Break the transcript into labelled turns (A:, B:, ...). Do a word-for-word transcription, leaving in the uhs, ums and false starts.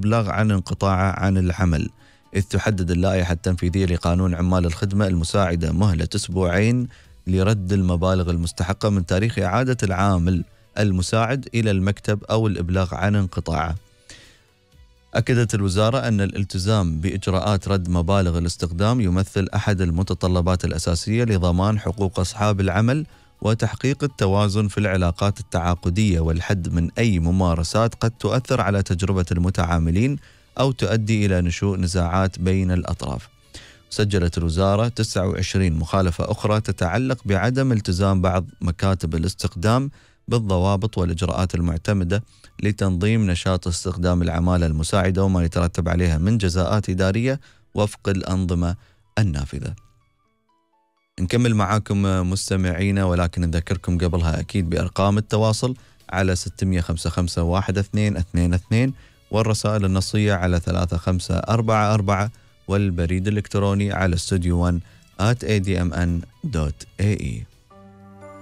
A: الإبلاغ عن انقطاعه عن العمل، إذ تحدد اللائحة التنفيذية لقانون عمال الخدمة المساعدة مهلة أسبوعين لرد المبالغ المستحقة من تاريخ إعادة العامل المساعد إلى المكتب أو الإبلاغ عن انقطاعه. أكدت الوزارة أن الالتزام بإجراءات رد مبالغ الاستخدام يمثل أحد المتطلبات الأساسية لضمان حقوق أصحاب العمل وتحقيق التوازن في العلاقات التعاقدية والحد من أي ممارسات قد تؤثر على تجربة المتعاملين أو تؤدي إلى نشوء نزاعات بين الأطراف. سجلت الوزارة تسعة وعشرين مخالفة أخرى تتعلق بعدم التزام بعض مكاتب الاستخدام بالضوابط والإجراءات المعتمدة لتنظيم نشاط استخدام العمالة المساعدة وما يترتب عليها من جزاءات إدارية وفق الأنظمة النافذة. نكمل معاكم مستمعينا، ولكن نذكركم قبلها أكيد بأرقام التواصل على ستة خمسة خمسة واحد اثنين اثنين اثنين، والرسائل النصية على ثلاثة خمسة أربعة أربعة، والبريد الإلكتروني على studio one at a d m n dot a e.